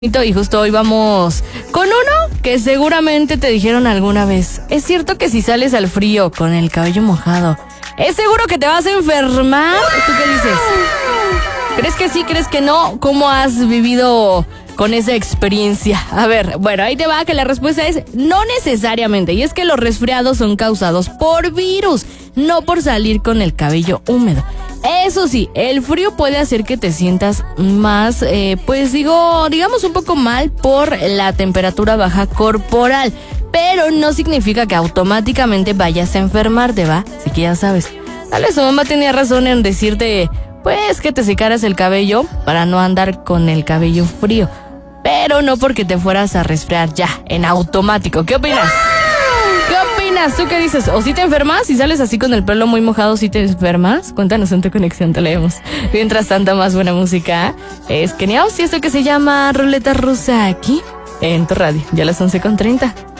Y justo hoy vamos con uno que seguramente te dijeron alguna vez. Es cierto que si sales al frío con el cabello mojado, ¿es seguro que te vas a enfermar? ¿Tú qué dices? ¿Crees que sí? ¿Crees que no? ¿Cómo has vivido con esa experiencia? A ver, bueno, ahí te va, que la respuesta es no necesariamente. Y es que los resfriados son causados por virus, no por salir con el cabello húmedo. Eso sí, el frío puede hacer que te sientas más, digamos un poco mal por la temperatura baja corporal. Pero no significa que automáticamente vayas a enfermarte, ¿va? Así que ya sabes. Tal vez tu mamá tenía razón en decirte, pues, que te secaras el cabello para no andar con el cabello frío. Pero no porque te fueras a resfriar ya, en automático. ¿Qué opinas? ¿Qué opinas? ¿Tú qué dices? ¿O si te enfermas? Si sales así con el pelo muy mojado, ¿si te enfermas? Cuéntanos en tu conexión, te leemos. Mientras tanto, más buena música. Es Kenia Oz y esto que se llama Ruleta Rusa aquí en tu radio. Ya a las 11:30.